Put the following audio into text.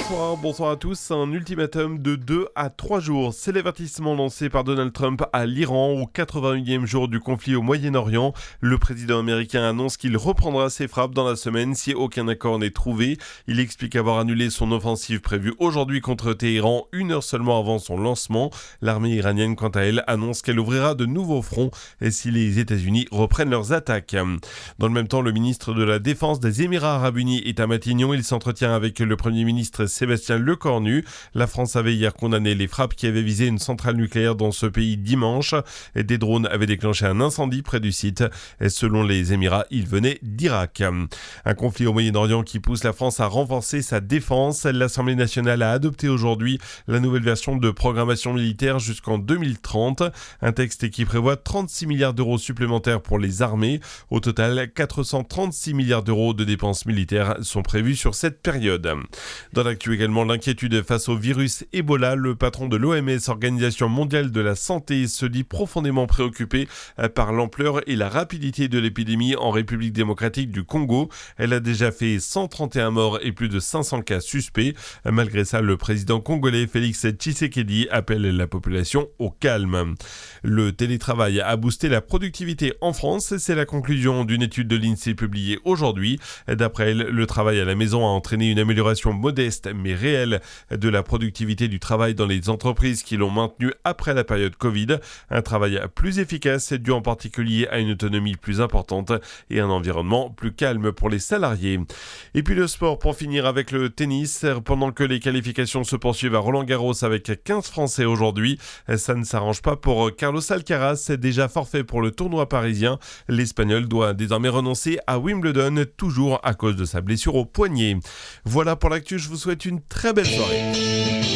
Bonsoir à tous. Un ultimatum de 2 à 3 jours. C'est l'avertissement lancé par Donald Trump à l'Iran au 81e jour du conflit au Moyen-Orient. Le président américain annonce qu'il reprendra ses frappes dans la semaine si aucun accord n'est trouvé. Il explique avoir annulé son offensive prévue aujourd'hui contre Téhéran, 1 heure seulement avant son lancement. L'armée iranienne, quant à elle, annonce qu'elle ouvrira de nouveaux fronts si les États-Unis reprennent leurs attaques. Dans le même temps, le ministre de la Défense des Émirats Arabes Unis est à Matignon. Il s'entretient avec le Premier ministre Sébastien Lecornu. La France avait hier condamné les frappes qui avaient visé une centrale nucléaire dans ce pays dimanche. Des drones avaient déclenché un incendie près du site. Selon les Émirats, ils venaient d'Irak. Un conflit au Moyen-Orient qui pousse la France à renforcer sa défense. L'Assemblée nationale a adopté aujourd'hui la nouvelle version de programmation militaire jusqu'en 2030. Un texte qui prévoit 36 milliards d'euros supplémentaires pour les armées. Au total, 436 milliards d'euros de dépenses militaires sont prévus sur cette période. Dans l'actu également, l'inquiétude face au virus Ebola. Le patron de l'OMS, Organisation mondiale de la santé, se dit profondément préoccupé par l'ampleur et la rapidité de l'épidémie en République démocratique du Congo. Elle a déjà fait 131 morts et plus de 500 cas suspects. Malgré ça, le président congolais Félix Tshisekedi appelle la population au calme. Le télétravail a boosté la productivité en France. C'est la conclusion d'une étude de l'INSEE publiée aujourd'hui. D'après elle, le travail à la maison a entraîné une amélioration modeste mais réelle de la productivité du travail dans les entreprises qui l'ont maintenu après la période Covid. Un travail plus efficace dû en particulier à une autonomie plus importante et un environnement plus calme pour les salariés. Et puis le sport pour finir avec le tennis. Pendant que les qualifications se poursuivent à Roland-Garros avec 15 Français aujourd'hui, ça ne s'arrange pas pour Carlos Alcaraz, déjà forfait pour le tournoi parisien. L'Espagnol doit désormais renoncer à Wimbledon, toujours à cause de sa blessure au poignet. Voilà pour l'actu, je vous souhaite une très belle soirée.